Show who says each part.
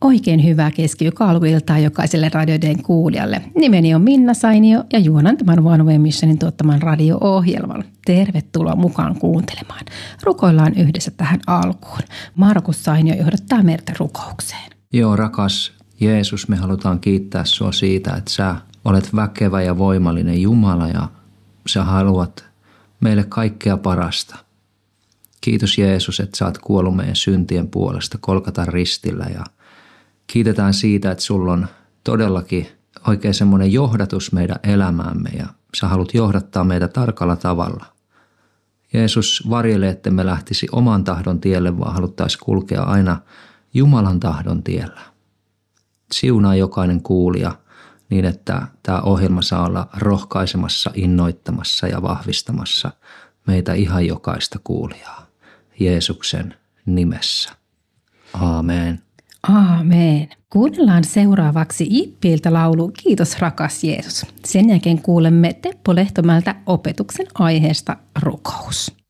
Speaker 1: Oikein hyvää keskiviikkoiltaa jokaiselle radioiden kuulijalle. Nimeni on Minna Sainio ja juonan tämän One Way Missionin tuottaman radio-ohjelman. Tervetuloa mukaan kuuntelemaan. Rukoillaan yhdessä tähän alkuun. Markus Sainio johdattaa meitä rukoukseen.
Speaker 2: Joo, rakas Jeesus, me halutaan kiittää sua siitä, että sä olet väkevä ja voimallinen Jumala ja sä haluat meille kaikkea parasta. Kiitos Jeesus, että sä oot kuollut meidän syntien puolesta Golgatan ristillä ja kiitetään siitä, että sulla on todellakin oikein semmoinen johdatus meidän elämäämme ja sä haluat johdattaa meitä tarkalla tavalla. Jeesus, varjele, että me lähtisi oman tahdon tielle, vaan haluttaisiin kulkea aina Jumalan tahdon tiellä. Siunaa jokainen kuulija niin, että tämä ohjelma saa olla rohkaisemassa, innoittamassa ja vahvistamassa meitä ihan jokaista kuulijaa. Jeesuksen nimessä. Aamen.
Speaker 1: Aamen. Kuunnellaan seuraavaksi Ippiiltä laulu Kiitos rakas Jeesus. Sen jälkeen kuulemme Teppo Lehtomäeltä opetuksen aiheesta rukous.